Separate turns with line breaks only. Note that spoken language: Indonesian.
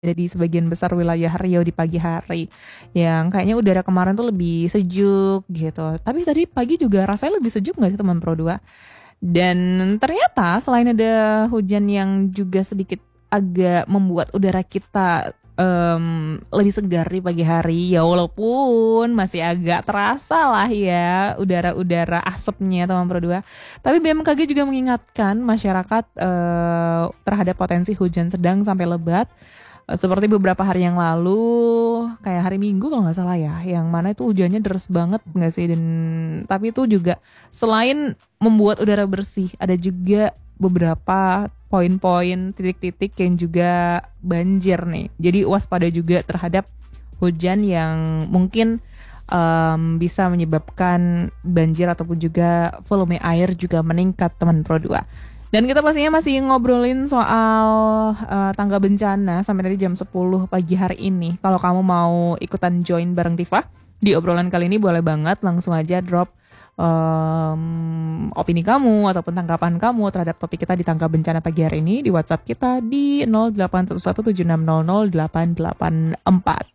ada di sebagian besar wilayah Riau di pagi hari. Yang kayaknya udara kemarin tuh lebih sejuk gitu. Tapi tadi pagi juga rasanya lebih sejuk nggak sih teman Pro 2? Dan ternyata selain ada hujan yang juga sedikit agak membuat udara kita lebih segar di pagi hari, ya walaupun masih agak terasa lah ya udara-udara asapnya teman Pro 2. Tapi BMKG juga mengingatkan masyarakat terhadap potensi hujan sedang sampai lebat. Seperti beberapa hari yang lalu, kayak hari Minggu kalau nggak salah ya, yang mana itu hujannya deras banget nggak sih? Dan tapi itu juga selain membuat udara bersih, ada juga beberapa poin-poin titik-titik yang juga banjir nih. Jadi waspada juga terhadap hujan yang mungkin bisa menyebabkan banjir ataupun juga volume air juga meningkat teman Pro 2. Dan kita pastinya masih ngobrolin soal tangga bencana sampai nanti jam 10 pagi hari ini. Kalau kamu mau ikutan join bareng Tifa di obrolan kali ini boleh banget langsung aja drop opini kamu ataupun tanggapan kamu terhadap topik kita di tangga bencana pagi hari ini di WhatsApp kita di 081176000884.